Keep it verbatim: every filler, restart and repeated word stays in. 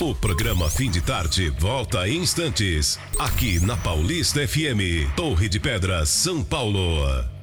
O programa Fim de Tarde volta em instantes, aqui na Paulista F M, Torre de Pedras, São Paulo.